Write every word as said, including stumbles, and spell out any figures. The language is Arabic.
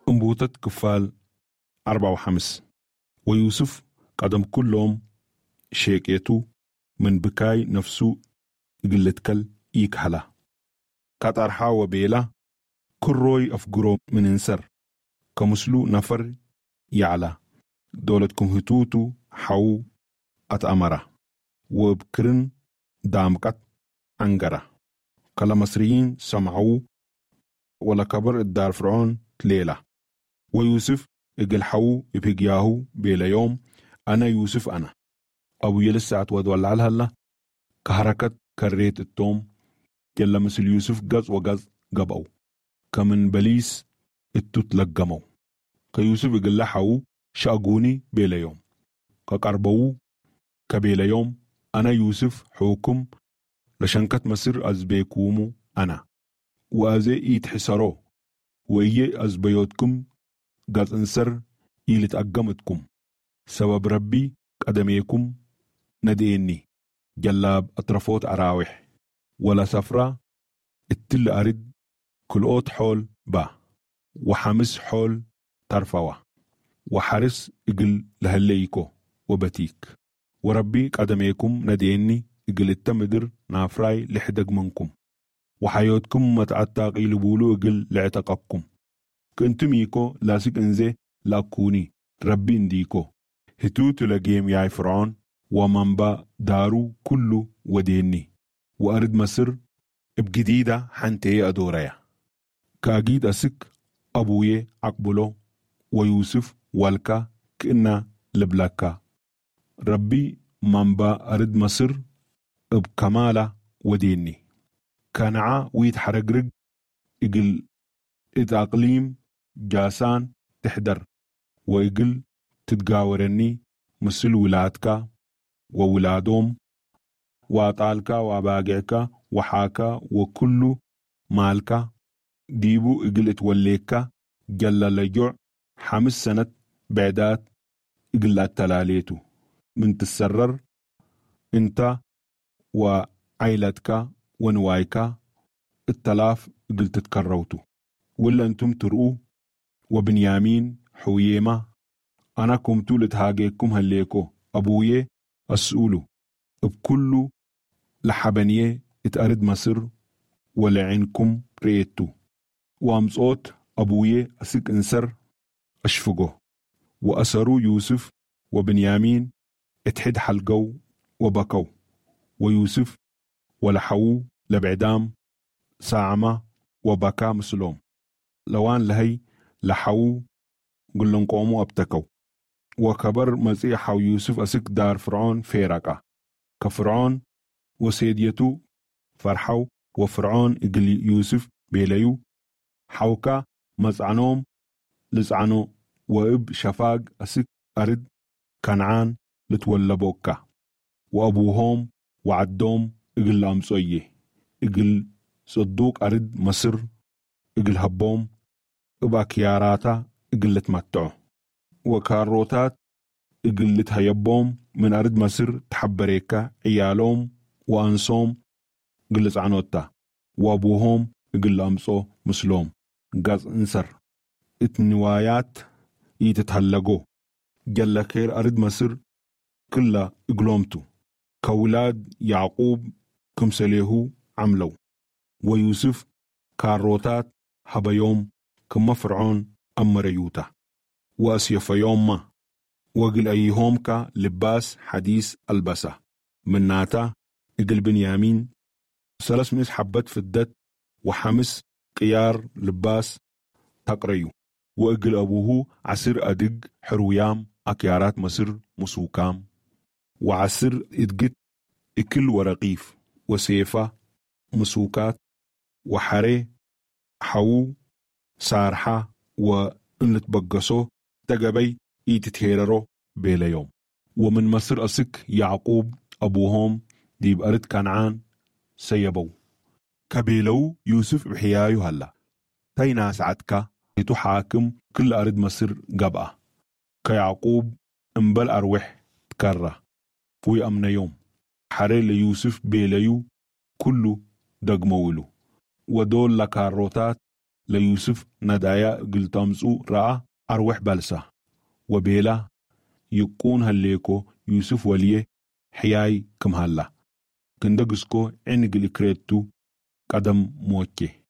انبوتت كفال أربعة وخمس. ويوسف قدم كلهم شيكيتو من بكاي نفسه قلتكل إيكهلا كاتارحا وبيلا كروي أفقرو من انسر كمسلو نفر يعلى دولتكم هتوتو حو أتأمرا وبكرن دامكت أنقرا كلا مصريين سمعوا ولا كبر الدار فرعون تليلة. ويوسف اقل حو ابهقياهو بيلا يوم أنا يوسف أنا أبو يلسات ودولع الهلا كهركت كريت التوم يلا مثل يوسف قز وقز قبعو كمن بليس التتلقمو كيوسف اقل حو شاقوني بيلا يوم كقربو كبيلا يوم أنا يوسف حوكم لشنكت مصر أزبيكومو أنا وأزي يتحسرو وإيه أزبيوتكم قد انسر إيلت أقمتكم سبب ربي قدميكم نديني جلاب أطرفوت أراوح ولا سفرة التل أرد كلوت حول با وحمس حول ترفوة وحرس إقل لهليكو وبتيك وربي قدميكم نديني إقل التمدر نافراي لحدق منكم وحياتكم متعتاق إلبولو إقل لعتقكم كنتم يكو لاسك انزي لاكوني ربي انديكو هتوت لقيم ياي فرعون ومنبا دارو كله وديني وأرد مصر بجديدة حنتي أدوريا كاقيد أسك أبوي أقبلو ويوسف والكا كإنا لبلاكا ربي منبا أرد مصر بكمالة وديني كانعا ويتحرقرق إقل إتاقليم جاسان تحدر ويقل تتقاورني مثل ولادك وولادهم وطالك وباقعك وحاكا وكل مالك ديبو إقل اتوليك جل لجوع حمس سنة بعدات إقل التلاليتو من تسرر انت وعيلتك ونوايك التلاف إقل تتكروتو ولا انتم ترؤوا وبنيامين حويمة أنا كمتو لتهاجيكم هليكو أبويه أسؤولو بكل لحبنيه اتأرد مصر ولعنكم ريتو وامصوت أبويه أسك انسر أشفقه وأسروا يوسف وبنيامين اتحد حلقو وبكو ويوسف ولحوو لبعدام ساعمة وبكا مسلوم لوان لهي لحوو قلن قوموا أبتكو وكبر مسيحا يوسف أسك دار فرعون فيرقا كفرعون وسيديتو فرحو وفرعون إقل يوسف بيليو حوكا مزعنوم لزعنو وإب شفاق أسك أرد كنعان لتولبوكا وأبوهم وعدوم إقل أمسويه إقل صدوق أرد مصر إقل هبوم إبا كياراتا إقل تمتعو وكاروتات إقل تهيبوم من أرد مصر تحبريكا عيالوم وأنصوم إقل زعنوتا وأبوهم إقل أمسو مسلوم قاز انسر اتنوايات يتتهلقو جل كير أرد مصر كلا إقلومتو كولاد يعقوب كمسليهو عملو ويوسف كاروتات حبيوم كما فرعون أمريوتا وأسيف يوم ما وقل أيهم كا لباس حديث البسة من ناتا إقل بنيامين سلس ميس حبت في الدت وحمس قيار لباس تقريو وإقل أبوه عسر أدق حرويام أكيارات مصر مسوكام وعسر إدقت إكل ورقيف وسيفة مسوكات وحري حو سارحة وإنت بقصو تقبي يتتهيررو بيلا يوم ومن مصر أسك يعقوب أبوهم ديب أرد كنعان سيبو كبيلو يوسف بحيايو هلا تينا سعدك يتحاكم كل أرد مصر قبأ كيعقوب انبل أروح تكره فوي أمن يوم حري ليوسف بيليو كله دقمولو ودول لكاروتات ليوسف ندايا قلتامسو رأى أروح بلسة وبيلا يكون هالليكو يوسف وليه حياي كم هلا كندقسكو عنقل كريتو قدم موكي